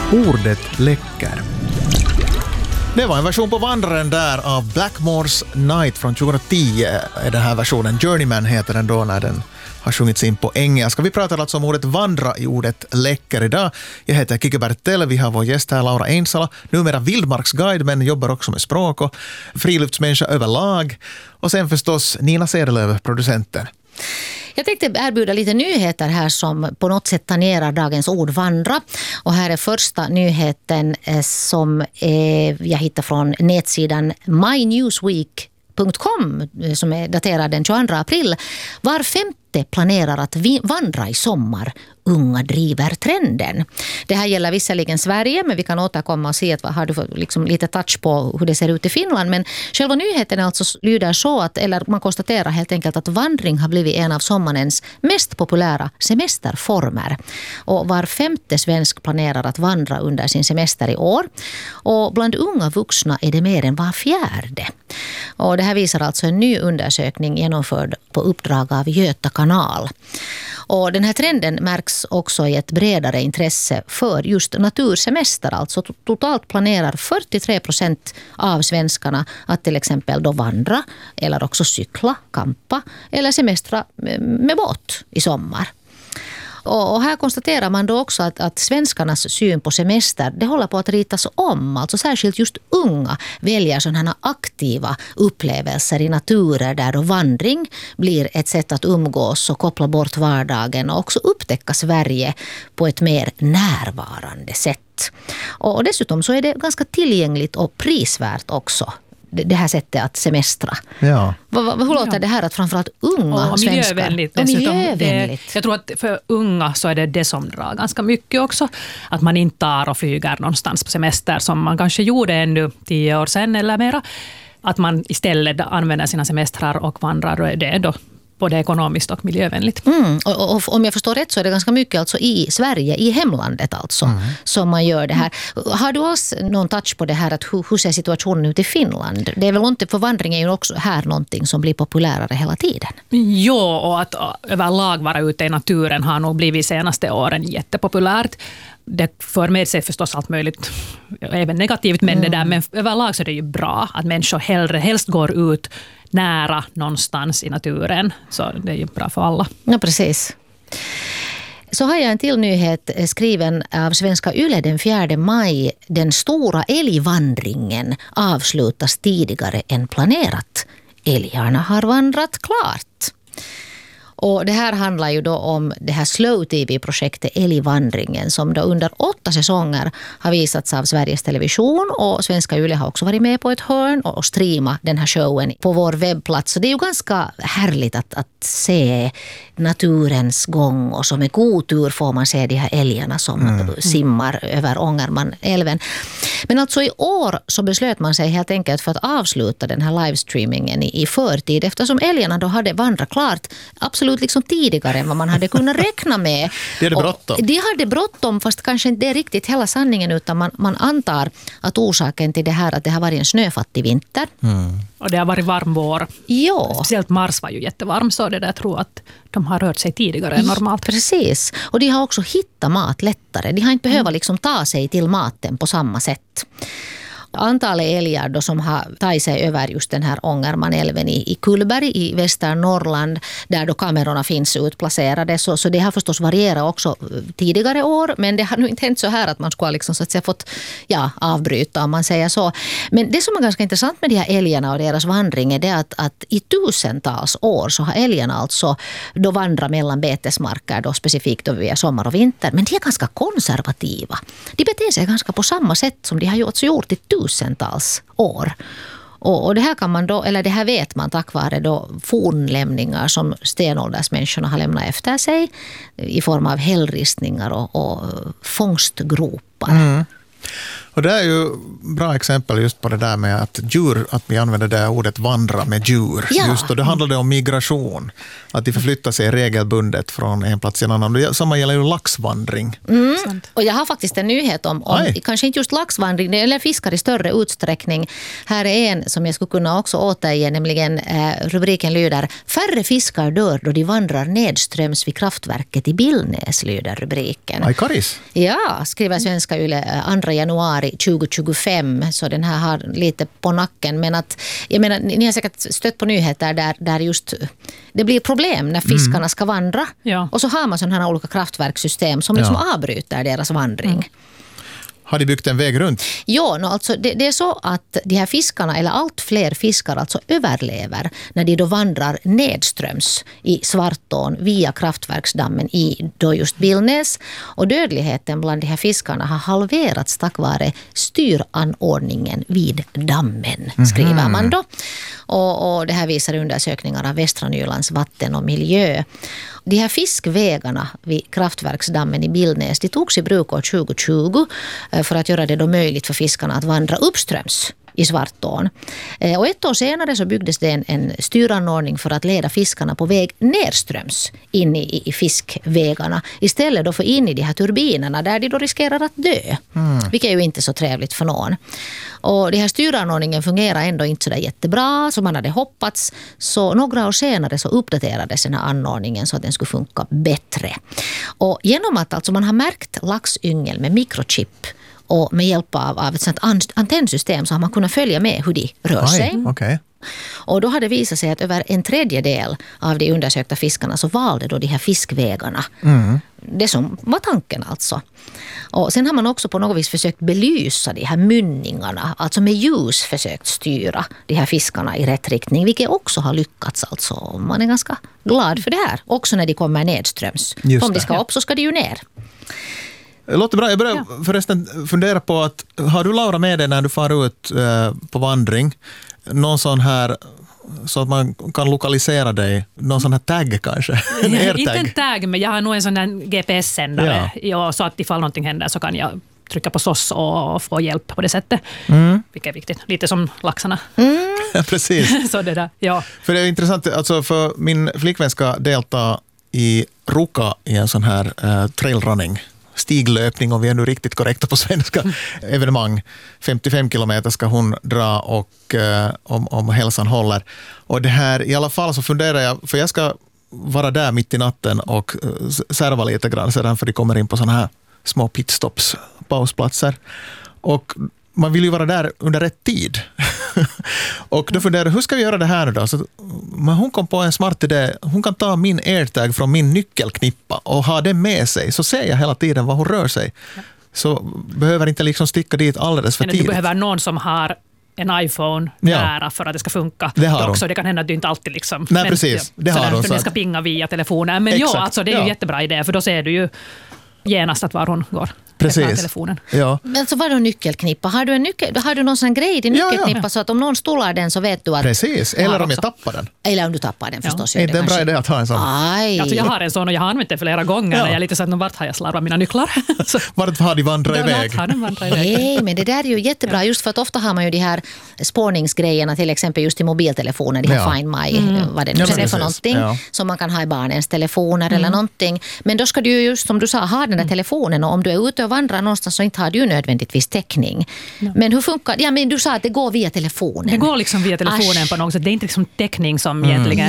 Ordet läcker. Det var en version på Vandraren där av Blackmore's Night från 2010 är den här versionen. Journeyman heter den då när den har sjungits in på engelska. Vi pratar alltså om ordet vandra i ordet läcker idag. Jag heter Kike Bertell, vi har vår gäst här Laura Einsala, numera vildmarksguide men jobbar också med språk och friluftsmänniska överlag. Och sen förstås Nina Sedelöv, producenten. Jag tänkte erbjuda lite nyheter här som på något sätt tangerar dagens ord vandra. Och här är första nyheten som jag hittar från nätsidan mynewsweek.com som är daterad den 22 april. Var femte planerar att vandra i sommar. Unga driver trenden. Det här gäller visserligen Sverige, men vi kan återkomma och se att vad har du för liksom lite touch på hur det ser ut i Finland. Men själva nyheten alltså lyder så att, eller man konstaterar helt enkelt att vandring har blivit en av sommarens mest populära semesterformer. Och var femte svensk planerar att vandra under sin semester i år. Och bland unga vuxna är det mer än var fjärde. Och det här visar alltså en ny undersökning genomförd på uppdrag av Göta kanal. Och den här trenden märks också i ett bredare intresse för just natursemester. Alltså totalt planerar 43% av svenskarna att till exempel då vandra eller också cykla, kampa eller semestra med båt i sommar. Och här konstaterar man då också att svenskarnas syn på semester det håller på att ritas om. Alltså särskilt just unga väljer sådana aktiva upplevelser i naturer där då vandring blir ett sätt att umgås och koppla bort vardagen och också upptäcka Sverige på ett mer närvarande sätt. Och dessutom så är det ganska tillgängligt och prisvärt också. Det här sättet att semestra. Ja. Hur låter det här att framförallt unga och miljövänligt. svenskar... Miljövänligt. Jag tror att för unga så är det som drar ganska mycket också. Att man inte tar och flyger någonstans på semester som man kanske gjorde ännu 10 år sedan eller mera. Att man istället använder sina semestrar och vandrar och det är då både ekonomiskt och miljövänligt. Och om jag förstår rätt så är det ganska mycket alltså i Sverige, i hemlandet alltså, som man gör det här. Har du alls någon touch på det här att hur ser situationen ut i Finland? Det är väl inte, för vandring är ju också här någonting som blir populärare hela tiden. Jo, och att överlag vara ute i naturen har nog blivit senaste åren jättepopulärt. Det för med sig förstås allt möjligt, även negativt, men, det där, men överlag så är det ju bra att människor helst går ut nära någonstans i naturen. Så det är ju bra för alla. Ja, precis. Så har jag en till nyhet skriven av Svenska Yle den 4 maj. Den stora älgvandringen avslutas tidigare än planerat. Älgarna har vandrat klart. Och det här handlar ju då om det här Slow TV-projektet Älgvandringen som då under 8 säsonger har visats av Sveriges Television och Svenska Yle har också varit med på ett hörn och streama den här showen på vår webbplats. Så det är ju ganska härligt att se naturens gång och så med god tur får man se de här älgarna som simmar över Ångermanälven. Men alltså i år så beslöt man sig helt enkelt för att avsluta den här livestreamingen i förtid eftersom älgarna då hade vandrat klart absolut liksom tidigare än vad man hade kunnat räkna med. De hade bråttom. De hade bråttom fast kanske inte är riktigt hela sanningen utan man antar att orsaken till det här att det har varit en snöfattig vinter. Och det har varit varm vår. Ja. Speciellt mars var ju jättevarm så det där tror jag att de har rört sig tidigare än normalt. Precis. Och de har också hittat mat lättare. De har inte behövt liksom ta sig till maten på samma sätt. Antalet älgar då som har tagit sig över just den här Ångermanälven i Kullberg i Västernorrland där då kamerorna finns utplacerade. Så det har förstås varierat också tidigare år men det har nu inte hänt så här att man skulle liksom så att säga fått avbryta om man säger så. Men det som är ganska intressant med de här älgarna och deras vandring är det att i tusentals år så har älgarna alltså då vandrat mellan betesmarker då specifikt då via sommar och vinter. Men de är ganska konservativa. De beter sig ganska på samma sätt som de har gjort i tusentals år. Och det här kan man då, eller det här vet man tack vare då fornlämningar som stenåldersmänniskorna har lämnat efter sig i form av hällristningar och fångstgropar. Och det är ju bra exempel just på det där med att vi använder det ordet vandra med djur. Ja. Just då, det handlade om migration. Att de förflyttar sig regelbundet från en plats till en annan. Samma gäller ju laxvandring. Och jag har faktiskt en nyhet om kanske inte just laxvandring, eller fiskar i större utsträckning. Här är en som jag skulle kunna också återge, nämligen rubriken lyder: färre fiskar dör då de vandrar nedströms vid kraftverket i Billnäs, lyder rubriken. Aj, Karis. Ja, skriver Svenska Yle 2 januari 2025, så den här har lite på nacken. Men att, jag menar, ni har säkert stött på nyheter där just det blir problem när fiskarna ska vandra. Ja. Och så har man sådana här olika kraftverkssystem som liksom avbryter deras vandring. Har de byggt en väg runt? Ja, alltså det är så att de här fiskarna, eller allt fler fiskar alltså överlever när de då vandrar nedströms i Svartån via kraftverksdammen i då just Billnäs. Och dödligheten bland de här fiskarna har halverats tack vare styranordningen vid dammen, skriver man då. Och det här visar undersökningar av Västra Nylands vatten och miljö. De här fiskvägarna vid kraftverksdammen i Billnäs, de togs i bruk år 2020 för att göra det då möjligt för fiskarna att vandra uppströms i Svartån. Och ett år senare så byggdes det en styranordning för att leda fiskarna på väg nerströms in i fiskvägarna istället då för in i de här turbinerna där de då riskerar att dö. Vilket är ju inte så trevligt för någon. Och den här styranordningen fungerar ändå inte så där jättebra som man hade hoppats. Så några år senare så uppdaterades den här anordningen så att den skulle funka bättre. Och genom att alltså man har märkt laxyngel med mikrochip och med hjälp av ett sånt antennsystem så har man kunnat följa med hur de rör sig. Okay. Och då har det visat sig att över en tredjedel av de undersökta fiskarna så valde då de här fiskvägarna. Det som var tanken alltså. Och sen har man också på något vis försökt belysa de här mynningarna. Alltså med ljus försökt styra de här fiskarna i rätt riktning. Vilket också har lyckats alltså. Man är ganska glad för det här. Också när de kommer nedströms. Om de ska upp så ska de ju ner. Det låter bra. Jag börjar förresten fundera på att har du, Laura, med dig när du far ut på vandring någon sån här så att man kan lokalisera dig, någon sån här tagg kanske? En AirTag. Inte en tagg, men jag har nog en sån där GPS-sändare. Ja, så att ifall någonting händer så kan jag trycka på SOS och få hjälp på det sättet. Vilket är viktigt. Lite som laxarna. Ja, precis. Så det där, ja. För det är intressant, alltså för min flickvän ska delta i Ruka i en sån här trailrunning, stiglöpning, om vi är nu riktigt korrekta på svenska, evenemang. 55 kilometer ska hon dra och om hälsan håller. Och det här, i alla fall så funderar jag, för jag ska vara där mitt i natten och serva lite grann sedan, för de kommer in på såna här små pitstops, pausplatser. Och man vill ju vara där under rätt tid. Och då funderar jag, hur ska vi göra det här nu då? Så, men hon kom på en smart idé. Hon kan ta min AirTag från min nyckelknippa och ha den med sig. Så ser jag hela tiden var hon rör sig. Så behöver inte liksom sticka dit alldeles för tidigt. Du behöver någon som har en iPhone nära för att det ska funka. Det har hon. Det kan hända att du inte alltid liksom... Nej, precis. Det har hon. För det ska pinga via telefonen. Men ja, alltså, det är ju jättebra idé, för då ser du ju genast att var hon går. Precis. Telefonen. Ja. Men så var det en nyckelknippa? Har du någon sån grej i din nyckelknippa så att om någon stolar den så vet du att... Precis, eller om jag tappar den. Eller om du tappar den förstås. Är det en bra idé att ha en sån? Alltså jag har en sån och jag har använt den flera gånger. När jag är lite så att vart har jag slarvat mina nycklar? Vart har de vandrat iväg? Nej, men det där är ju jättebra. Just för att ofta har man ju de här spårningsgrejerna, till exempel just i mobiltelefoner. De här Find My, vad det nu är för någonting. Som man kan ha i barnens telefoner eller någonting. Men då ska du ju just som du sa ha den där telefonen. Och om du är ute och vandrar någonstans så inte har du ju nödvändigtvis täckning. Men hur funkar det? Ja, men du sa att det går via telefonen. Det går liksom via telefonen på något sätt. Det är inte liksom täckning som egentligen